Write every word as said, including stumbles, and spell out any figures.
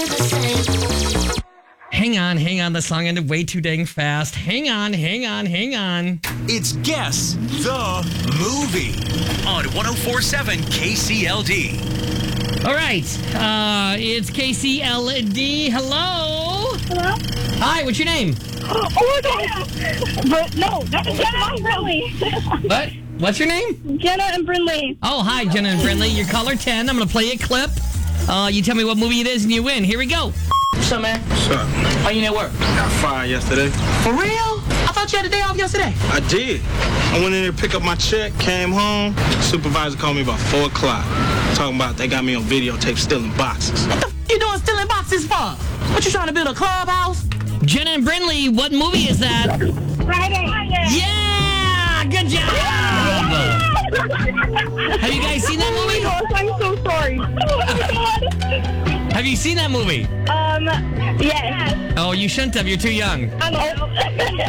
Hang on, hang on. The song ended way too dang fast. Hang on, hang on, hang on. It's Guess the Movie on one oh four point seven K C L D. All right. Uh, it's K C L D. Hello? Hello? Hi, what's your name? Oh, my God. But no, that's Jenna and Brinley. What? What's your name? Jenna and Brinley. Oh, hi, Jenna and Brinley. You're caller ten. I'm going to play a clip. Uh, you tell me what movie it is and you win. Here we go. What's up, man? What's up? How you at work? Got fired yesterday. For real? I thought you had a day off yesterday. I did. I went in there to pick up my check, came home. Supervisor called me about four o'clock. Talking about they got me on videotape stealing boxes. What the f*** you doing stealing boxes for? What, you trying to build a clubhouse? Jenna and Brinley, what movie is that? Friday. Yeah! Good job! Have you guys seen that Oh my movie? gosh, I'm so sorry. Oh my God. Have you seen that movie? Um, yes. Oh, you shouldn't have. You're too young. I'm